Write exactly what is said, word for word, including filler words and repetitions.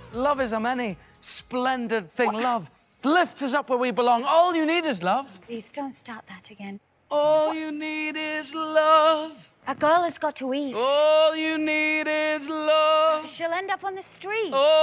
Love is a many splendid thing. What? Love lifts us up where we belong. All you need is love. Please don't start that again. All what? You need is love. A girl has got to eat. All you need is love. She'll end up on the street. Oh.